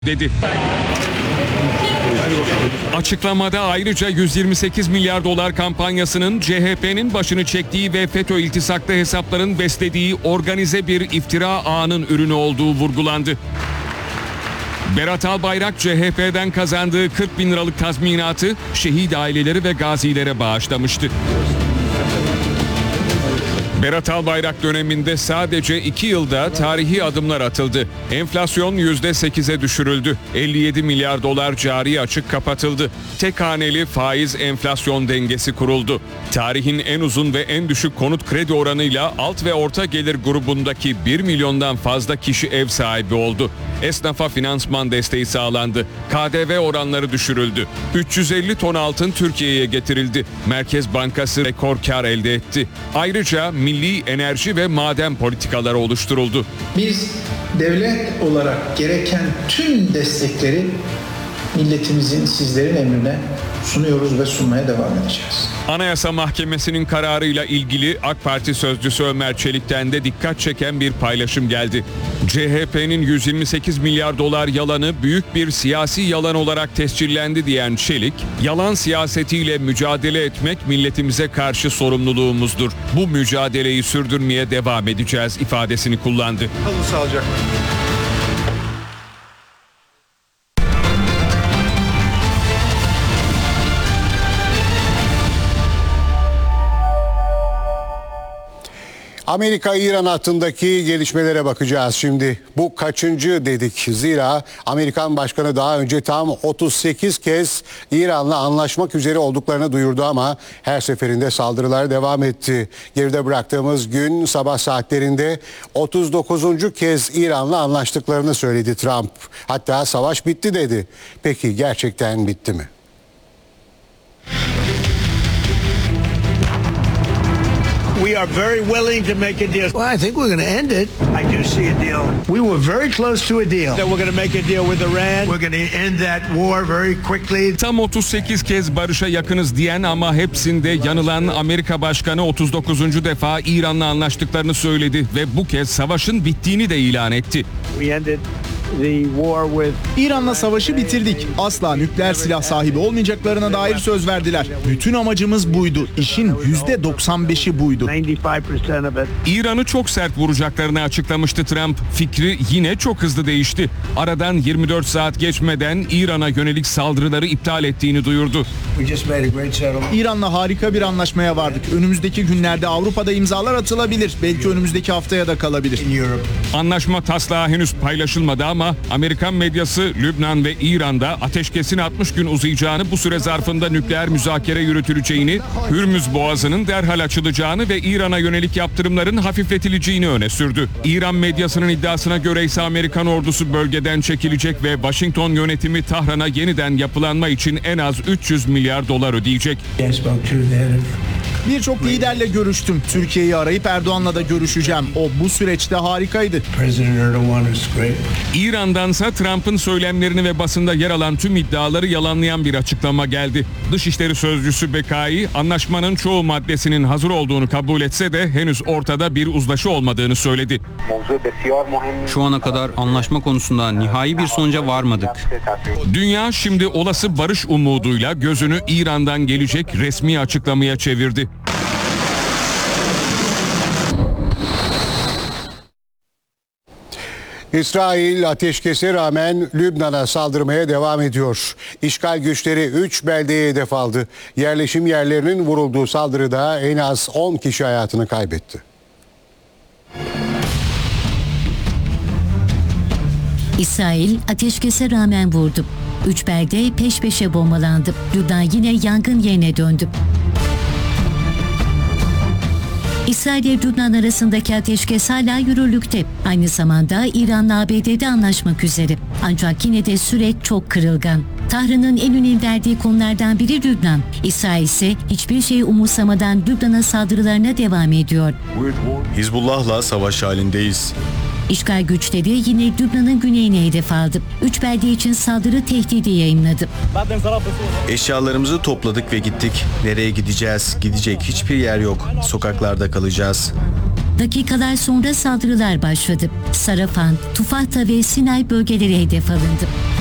dedi. Açıklamada ayrıca 128 milyar dolar kampanyasının CHP'nin başını çektiği ve FETÖ iltisaklı hesapların beslediği organize bir iftira ağının ürünü olduğu vurgulandı. Berat Albayrak CHP'den kazandığı 40 bin liralık tazminatı şehit aileleri ve gazilere bağışlamıştı. Berat Albayrak döneminde sadece 2 yılda tarihi adımlar atıldı. Enflasyon %8'e düşürüldü. 57 milyar dolar cari açık kapatıldı. Tek haneli faiz enflasyon dengesi kuruldu. Tarihin en uzun ve en düşük konut kredi oranıyla alt ve orta gelir grubundaki 1 milyondan fazla kişi ev sahibi oldu. Esnafa finansman desteği sağlandı. KDV oranları düşürüldü. 350 ton altın Türkiye'ye getirildi. Merkez Bankası rekor kar elde etti. Ayrıca milli enerji ve maden politikaları oluşturuldu. Biz devlet olarak gereken tüm destekleri milletimizin, sizlerin emrine sunuyoruz ve sunmaya devam edeceğiz. Anayasa Mahkemesi'nin kararıyla ilgili AK Parti sözcüsü Ömer Çelik'ten de dikkat çeken bir paylaşım geldi. CHP'nin 128 milyar dolar yalanı büyük bir siyasi yalan olarak tescillendi diyen Çelik, yalan siyasetiyle mücadele etmek milletimize karşı sorumluluğumuzdur. Bu mücadeleyi sürdürmeye devam edeceğiz ifadesini kullandı. Kalın sağlıcakla. Amerika-İran hattındaki gelişmelere bakacağız şimdi. Bu kaçıncı dedik? Zira Amerikan Başkanı daha önce tam 38 kez İran'la anlaşmak üzere olduklarını duyurdu ama her seferinde saldırılar devam etti. Geride bıraktığımız gün sabah saatlerinde 39. kez İran'la anlaştıklarını söyledi Trump. Hatta savaş bitti dedi. Peki gerçekten bitti mi? We are very willing to make a deal. Well, I think we're going to end it. I do see a deal. We were very close to a deal. That we're going to make a deal with Iran. We're going to end that war very quickly. Tam 38 kez barışa yakınız diyen ama hepsinde yanılan Amerika Başkanı 39. defa İran'la anlaştıklarını söyledi ve bu kez savaşın bittiğini de ilan etti. We ended the war with İran'la savaşı bitirdik. Asla nükleer silah sahibi olmayacaklarına dair söz verdiler. Bütün amacımız buydu. İşin %95'i buydu. 95% of it. İran'ı çok sert vuracaklarını açıklamıştı Trump. Fikri yine çok hızlı değişti. Aradan 24 saat geçmeden İran'a yönelik saldırıları iptal ettiğini duyurdu. We just made a great settlement. İran'la harika bir anlaşmaya vardık. Önümüzdeki günlerde Avrupa'da imzalar atılabilir. Belki önümüzdeki haftaya da kalabilir. In Europe. Anlaşma taslağı henüz paylaşılmadı ama Amerikan medyası Lübnan ve İran'da ateşkesin 60 gün uzayacağını, bu süre zarfında nükleer müzakere yürütüleceğini, Hürmüz Boğazı'nın derhal açılacağını ve İran'a yönelik yaptırımların hafifletileceğini öne sürdü. İran medyasının iddiasına göre ise Amerikan ordusu bölgeden çekilecek ve Washington yönetimi Tahran'a yeniden yapılanma için en az 300 milyar dolar ödeyecek. I spoke to the Birçok liderle görüştüm. Türkiye'yi arayıp Erdoğan'la da görüşeceğim. O bu süreçte harikaydı. President Erdogan is great. İran'dansa Trump'ın söylemlerini ve basında yer alan tüm iddiaları yalanlayan bir açıklama geldi. Dışişleri Sözcüsü Bekai, anlaşmanın çoğu maddesinin hazır olduğunu kabul etse de henüz ortada bir uzlaşı olmadığını söyledi. Şu ana kadar anlaşma konusunda nihai bir sonuca varmadık. Dünya şimdi olası barış umuduyla gözünü İran'dan gelecek resmi açıklamaya çevirdi. İsrail ateşkese rağmen Lübnan'a saldırmaya devam ediyor. İşgal güçleri 3 beldeye hedef aldı. Yerleşim yerlerinin vurulduğu saldırıda en az 10 kişi hayatını kaybetti. İsrail ateşkese rağmen vurdu. 3 belde peş peşe bombalandı. Lübnan yine yangın yerine döndü. İsrail ile Lübnan arasındaki ateşkes hala yürürlükte. Aynı zamanda İran'la ABD'de anlaşmak üzere. Ancak yine de süreç çok kırılgan. Tahran'ın en önem verdiği konulardan biri Lübnan. İsrail ise hiçbir şeyi umursamadan Lübnan'a saldırılarına devam ediyor. Hizbullah'la savaş halindeyiz. İşgal güçleri yine Lübnan'ın güneyine hedef aldı. 3 belde için saldırı tehdidi yayınladı. Eşyalarımızı topladık ve gittik. Nereye gideceğiz? Gidecek hiçbir yer yok. Sokaklarda kalacağız. Dakikalar sonra saldırılar başladı. Sarafan, Tufahta ve Sinay bölgeleri hedef alındı.